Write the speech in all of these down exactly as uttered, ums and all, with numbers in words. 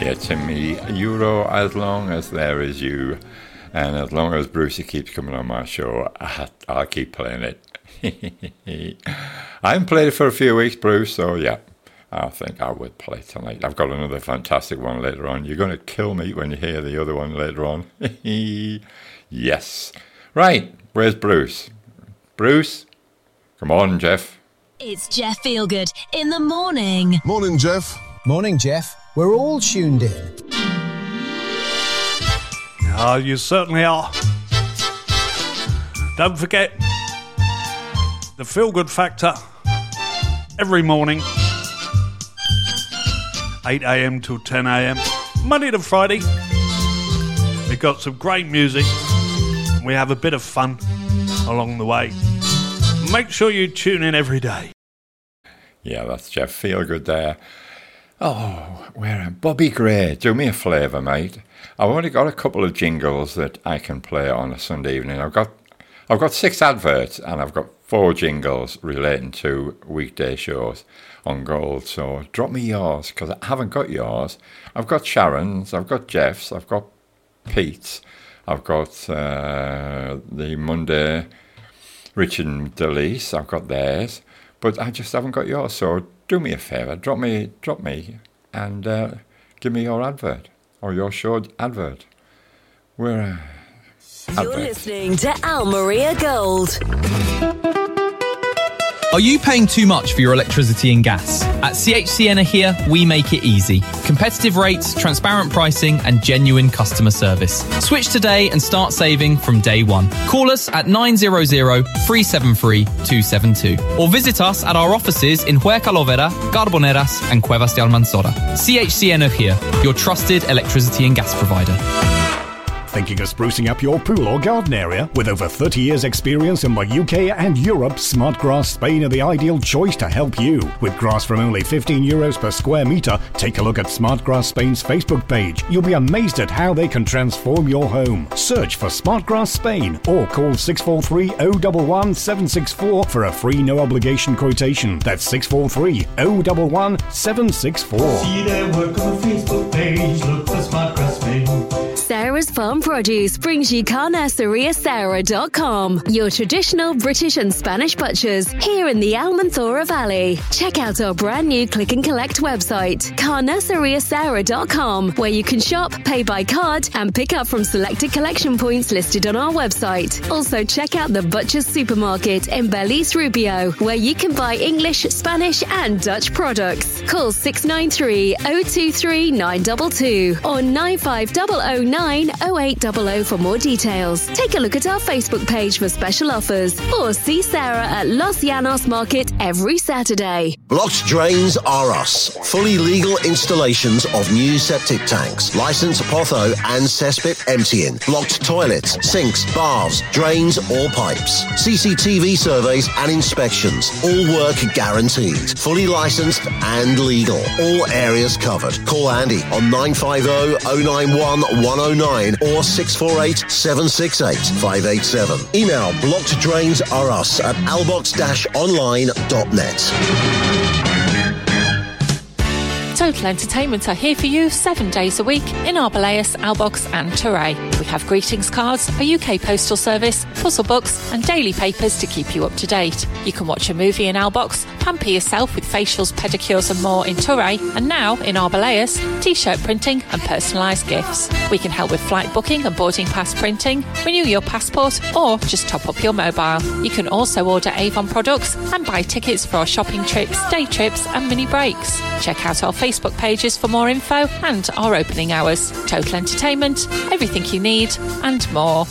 here, Timmy. Euro, as long as there is you, and as long as Brucey keeps coming on my show, I'll keep playing it. I haven't played it for a few weeks, Bruce, so yeah, I think I would play tonight. I've got another fantastic one later on. You're going to kill me when you hear the other one later on. Yes. Right, where's Bruce? Bruce? Come on, Jeff. It's Jeff Feelgood in the morning. Morning, Jeff. Morning, Jeff. We're all tuned in. Oh, you certainly are. Don't forget the Feel Good Factor every morning, eight a.m. till ten a.m. Monday to Friday. We've got some great music. We have a bit of fun along the way. Make sure you tune in every day. Yeah, that's Jeff Feelgood there. Oh, where am Bobby Gray? Do me a favour, mate. I've only got a couple of jingles that I can play on a Sunday evening. I've got, I've got six adverts and I've got four jingles relating to weekday shows on Gold. So drop me yours, because I haven't got yours. I've got Sharon's, I've got Jeff's, I've got Pete's, I've got uh, the Monday Richard and Delise, I've got theirs, but I just haven't got yours. So do me a favour, drop me, drop me, and uh, give me your advert or your show advert. We're uh, You're advert. listening to Al Maria Gold. Are you paying too much for your electricity and gas? At C H C Energia, we make it easy. Competitive rates, transparent pricing, and genuine customer service. Switch today and start saving from day one. Call us at nine hundred, three seven three, two seven two or visit us at our offices in Huercalovera, Carboneras, and Cuevas de Almanzora. C H C Energia, your trusted electricity and gas provider. Thinking of sprucing up your pool or garden area? With over thirty years experience in the U K and Europe, Smartgrass Spain are the ideal choice to help you. With grass from only fifteen euros per square metre, take a look at Smartgrass Spain's Facebook page. You'll be amazed at how they can transform your home. Search for Smartgrass Spain or call six four three, zero one one, seven six four for a free no obligation quotation. That's six four three, zero one one, seven six four. See their work on the Facebook page, look for Smartgrass Spain. Sarah's Farm Produce brings you carniceria sarah dot com, your traditional British and Spanish butchers here in the Almanzora Valley. Check out our brand new click and collect website, carniceria sarah dot com, where you can shop, pay by card, and pick up from selected collection points listed on our website. Also, check out the Butcher's Supermarket in Belize Rubio, where you can buy English, Spanish, and Dutch products. Call six nine three, zero two three, nine two two or nine five zero zero nine, zero eight zero zero for more details. Take a look at our Facebook page for special offers or see Sarah at Los Llanos Market every Saturday. Blocked Drains Are Us. Fully legal installations of new septic tanks, licensed Potho and Cesspit emptying, blocked toilets, sinks, baths, drains or pipes. C C T V surveys and inspections. All work guaranteed. Fully licensed and legal. All areas covered. Call Andy on nine five zero, zero nine one, one zero nine or six four eight, seven six eight, five eight seven. Email blockeddrainsareus at albox dash online dot net. Total Entertainment are here for you seven days a week in Arboleus, Albox and Teray. We have greetings cards, a U K postal service, puzzle books and daily papers to keep you up to date. You can watch a movie in Albox, pamper yourself with facials, pedicures and more in Teray, and now in Arboleus, t-shirt printing and personalised gifts. We can help with flight booking and boarding pass printing, renew your passport or just top up your mobile. You can also order Avon products and buy tickets for our shopping trips, day trips and mini breaks. Check out our Facebook pages for more info and our opening hours. Total Entertainment, everything you need and more.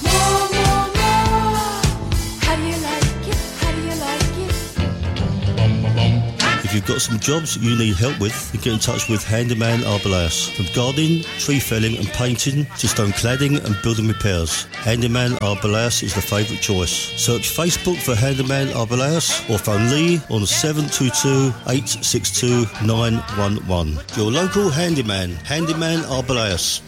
If you've got some jobs you need help with, then get in touch with Handyman Arboleus. From gardening, tree felling and painting to stone cladding and building repairs, Handyman Arboleus is the favourite choice. Search Facebook for Handyman Arboleus or phone Lee on seven two two, eight six two, nine one one. Your local handyman, Handyman Arboleus.